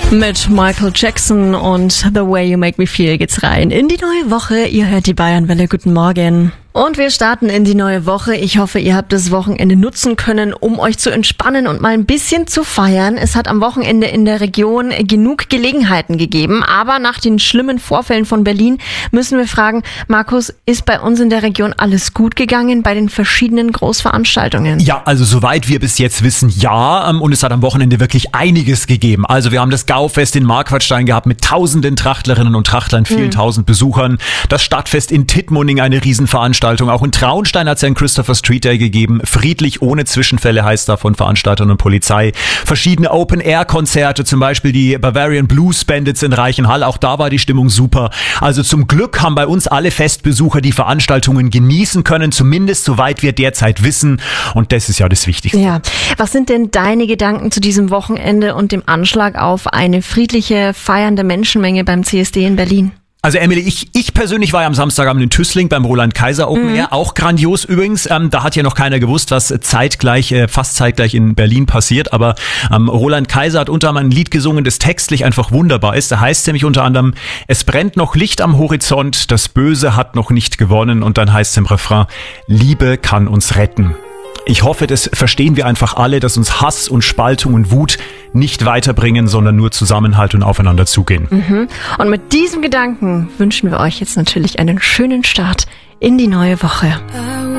Mit Michael Jackson und The Way You Make Me Feel geht's rein in die neue Woche. Ihr hört die Bayernwelle. Guten Morgen. Und wir starten in die neue Woche. Ich hoffe, ihr habt das Wochenende nutzen können, um euch zu entspannen und mal ein bisschen zu feiern. Es hat am Wochenende in der Region genug Gelegenheiten gegeben. Aber nach den schlimmen Vorfällen von Berlin müssen wir fragen, Markus, ist bei uns in der Region alles gut gegangen bei den verschiedenen Großveranstaltungen? Ja, also soweit wir bis jetzt wissen, ja. Und es hat am Wochenende wirklich einiges gegeben. Also wir haben das Gaufest in Marquardstein gehabt mit tausenden Trachtlerinnen und Trachtlern, vielen tausend Besuchern. Das Stadtfest in Tittmoning, eine Riesenveranstaltung. Auch in Traunstein hat es einen Christopher Street Day gegeben. Friedlich, ohne Zwischenfälle heißt da von Veranstaltern und Polizei. Verschiedene Open-Air-Konzerte, zum Beispiel die Bavarian Blues Bandits in Reichenhall. Auch da war die Stimmung super. Also zum Glück haben bei uns alle Festbesucher die Veranstaltungen genießen können, zumindest soweit wir derzeit wissen. Und das ist ja das Wichtigste. Ja. Was sind denn deine Gedanken zu diesem Wochenende und dem Anschlag auf eine friedliche, feiernde Menschenmenge beim CSD in Berlin? Also Emily, ich persönlich war ja am Samstagabend in Tüßling beim Roland Kaiser Open Air, auch grandios übrigens. Da hat ja noch keiner gewusst, was fast zeitgleich in Berlin passiert, aber Roland Kaiser hat unter anderem ein Lied gesungen, das textlich einfach wunderbar ist. Da heißt es nämlich unter anderem, es brennt noch Licht am Horizont, das Böse hat noch nicht gewonnen, und dann heißt es im Refrain, Liebe kann uns retten. Ich hoffe, das verstehen wir einfach alle, dass uns Hass und Spaltung und Wut nicht weiterbringen, sondern nur Zusammenhalt und aufeinander zugehen. Und mit diesem Gedanken wünschen wir euch jetzt natürlich einen schönen Start in die neue Woche.